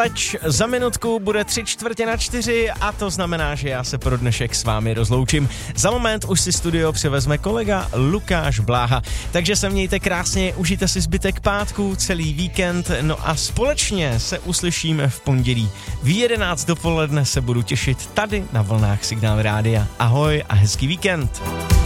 Za minutku bude 3:45 a to znamená, že já se pro dnešek s vámi rozloučím. Za moment už si studio převezme kolega Lukáš Bláha. Takže se mějte krásně, užijte si zbytek pátku, celý víkend, no a společně se uslyšíme v pondělí. V 11 dopoledne se budu těšit tady na vlnách Signál Rádia. Ahoj a hezký víkend.